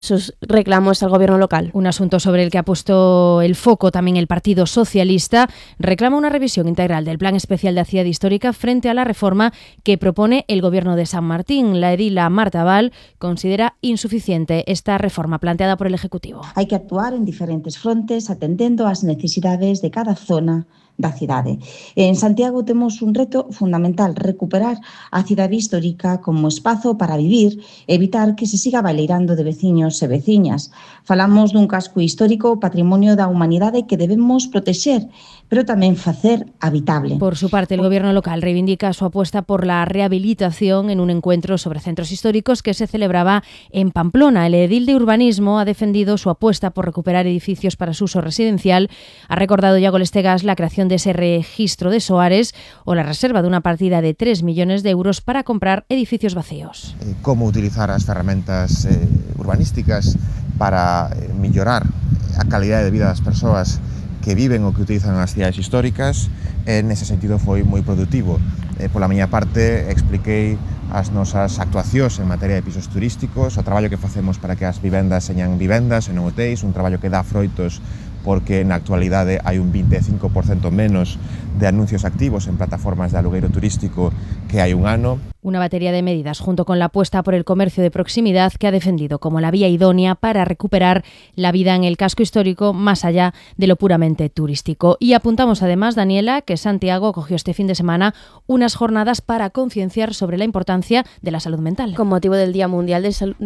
sus reclamos al gobierno local. Un asunto sobre el que ha puesto el foco también el Partido Socialista reclama una revisión integral del Plan Especial de Hacienda Histórica frente a la reforma que propone el gobierno de San Martín. La edila Marta Val considera insuficiente esta reforma planteada por el Ejecutivo. Hai que actuar en diferentes frontes atendendo ás necesidades de cada zona da cidade. En Santiago temos un reto fundamental, recuperar a cidade histórica como espazo para vivir e evitar que se siga baleirando de veciños e veciñas. Falamos dun casco histórico patrimonio da humanidade que debemos protexer, pero tamén facer habitable. Por su parte, el gobierno local reivindica su apuesta por la rehabilitación en un encuentro sobre centros históricos que se celebraba en Pamplona. El edil de urbanismo ha defendido su apuesta por recuperar edificios para su uso residencial. Ha recordado Iago Lestegas la creación de ese registro de soares o la reserva de una partida de 3 millones de euros para comprar edificios vacíos. Cómo utilizar as ferramentas urbanísticas para mellorar a calidade de vida das persoas que viven ou que utilizan as cidades históricas. Nese sentido foi moi produtivo. Pola miña parte expliquei as nosas actuacións en materia de pisos turísticos, o traballo que facemos para que as vivendas señan vivendas e non hotéis, un traballo que dá froitos porque na actualidade hai un 25% menos de anuncios activos en plataformas de alugueiro turístico que hai un ano. Una batería de medidas junto con la apuesta por el comercio de proximidad que ha defendido como la vía idónea para recuperar la vida en el casco histórico más allá de lo puramente turístico. Y apuntamos además, Daniela, que Santiago acogió este fin de semana unas jornadas para concienciar sobre la importancia de la salud mental. Con motivo del Día Mundial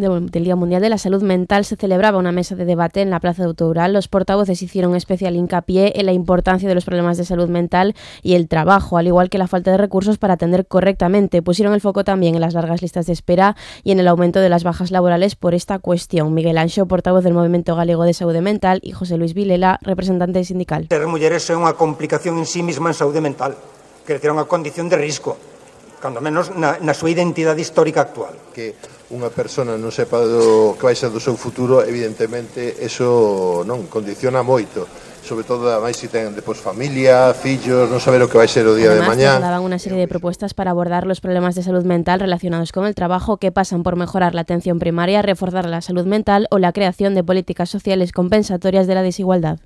de la Salud Mental se celebraba una mesa de debate en la Plaza de Outoural. Los portavoces hicieron especial hincapié en la importancia de los problemas de salud mental y el trabajo, al igual que la falta de recursos para atender correctamente. Pusieron el foco también en las largas listas de espera y en el aumento de las bajas laborales por esta cuestión. Miguel Anxo, portavoz del Movimento Galego de Saúde Mental, y José Luis Vilela, representante sindical. Ser mulleres é unha complicación en sí mesma en saúde mental, que é unha condición de risco, cando menos na súa identidade histórica actual. Que unha persona non sepa do que vai ser do seu futuro, evidentemente, eso non condiciona moito. Sobre todo, además, si ten depois familia, fillos, non saber o que vai ser o día de mañá. Daban una serie de propuestas para abordar los problemas de salud mental relacionados con el trabajo que pasan por mejorar la atención primaria, reforzar la salud mental o la creación de políticas sociales compensatorias de la desigualdad.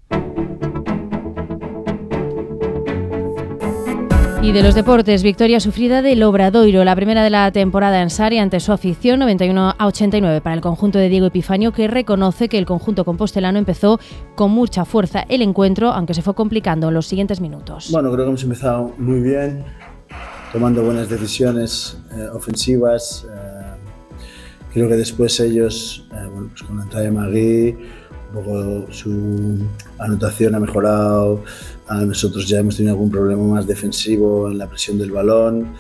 Y de los deportes, victoria sufrida del Obradoiro, la primera de la temporada en Sari ante su afición, 91-89 para el conjunto de Diego Epifanio, que reconoce que el conjunto compostelano empezó con mucha fuerza el encuentro, aunque se fue complicando en los siguientes minutos. Bueno, creo que hemos empezado muy bien, tomando buenas decisiones ofensivas. Creo que después ellos, pues con la entrada de Magui, un poco su anotación ha mejorado. Nosotros ya hemos tenido algún problema más defensivo en la presión del balón.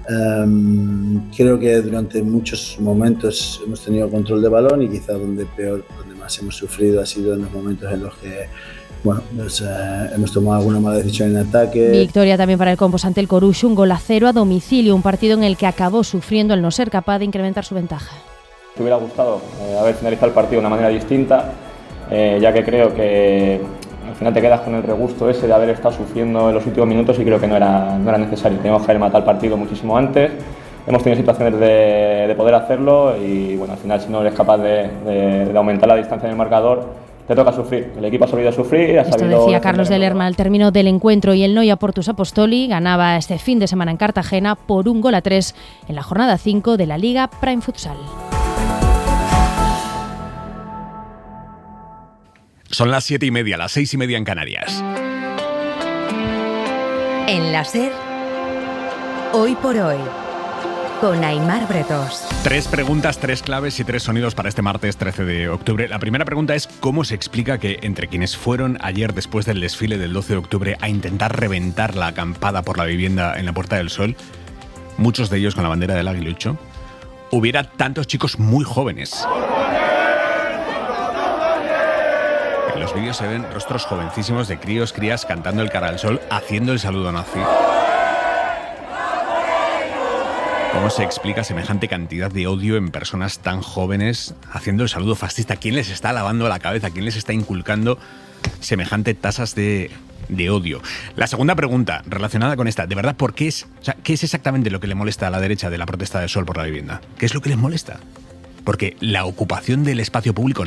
Creo que durante muchos momentos hemos tenido control de balón y quizá donde más hemos sufrido ha sido en los momentos en los que hemos tomado alguna mala decisión en ataque. Victoria también para el Compos ante el Coruxo, un 0-0 a domicilio, un partido en el que acabó sufriendo al no ser capaz de incrementar su ventaja. Me hubiera gustado haber finalizado el partido de una manera distinta, ya que creo que al final te quedas con el regusto ese de haber estado sufriendo en los últimos minutos y creo que no era necesario. Teníamos que haber matado el partido muchísimo antes. Hemos tenido situaciones de poder hacerlo y bueno, al final si no eres capaz de aumentar la distancia en el marcador, te toca sufrir. El equipo ha sabido sufrir. Esto decía Carlos de Lerma al término del encuentro, y el Noia Portus Apostoli ganaba este fin de semana en Cartagena por 1-3 en la jornada 5 de la Liga Prime Futsal. Son las 7:30, las 6:30 en Canarias. En la SER, Hoy por Hoy, con Aimar Bretos. 3 preguntas, 3 claves y 3 sonidos para este martes 13 de octubre. La primera pregunta es: ¿cómo se explica que entre quienes fueron ayer después del desfile del 12 de octubre a intentar reventar la acampada por la vivienda en la Puerta del Sol, muchos de ellos con la bandera del aguilucho, hubiera tantos chicos muy jóvenes? En los vídeos se ven rostros jovencísimos de crías cantando el Cara al Sol, haciendo el saludo nazi. ¿Cómo se explica semejante cantidad de odio en personas tan jóvenes haciendo el saludo fascista? ¿Quién les está lavando la cabeza? ¿Quién les está inculcando semejante tasas de odio? La segunda pregunta relacionada con esta: ¿de verdad por qué es? O sea, ¿qué es exactamente lo que le molesta a la derecha de la protesta del Sol por la vivienda? ¿Qué es lo que les molesta? porque la ocupación del espacio público